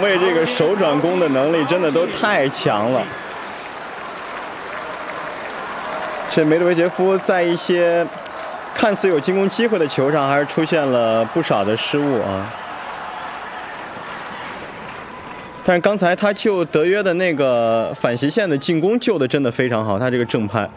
位这个手转攻的能力真的都太强了。这梅德韦杰夫在一些看似有进攻机会的球上，还是出现了不少的失误啊。但是刚才他救德约的那个反斜线的进攻救的真的非常好，他这个正拍。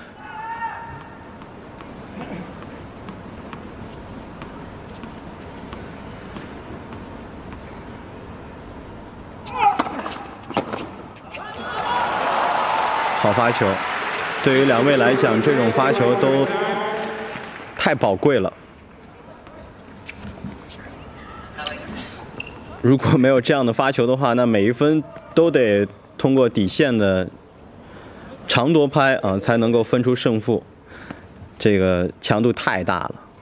好发球，对于两位来讲，这种发球都太宝贵了。如果没有这样的发球的话，那每一分都得通过底线的长夺拍啊，才能够分出胜负。这个强度太大了。